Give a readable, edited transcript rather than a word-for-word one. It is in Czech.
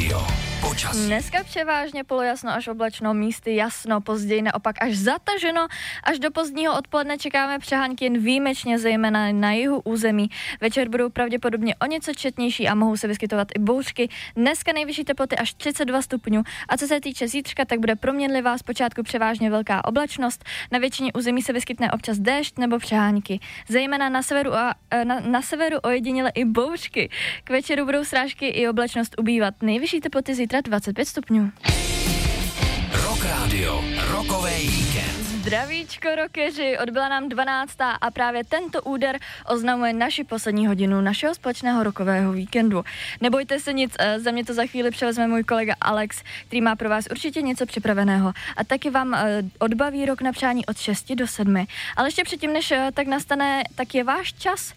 Rádio. Počasí. Dneska převážně polojasno až oblačno, místy jasno, později naopak až zataženo. Až do pozdního odpoledne čekáme přehánky jen výjimečně, zejména na jihu území. Večer budou pravděpodobně o něco četnější a mohou se vyskytovat i bouřky. Dneska nejvyšší teploty až 32 stupňů. A co se týče zítřka, tak bude proměnlivá, zpočátku převážně velká oblačnost. Na většině území se vyskytne občas déšť nebo přehánky. Zejména na severu ojediněle i bouřky. K večeru budou srážky i oblačnost ubývat. Nejvyšší teploty zítra 25 stupňů. Rock Radio, rokový víkend. Zdravíčko, rockeři, odbyla nám 12. a právě tento úder oznamuje naši poslední hodinu našeho společného rockového víkendu. Nebojte se nic, za mě to za chvíli převezme můj kolega Alex, který má pro vás určitě něco připraveného a taky vám odbaví rok na přání od 6 do 7. Ale ještě předtím, než tak nastane, tak je váš čas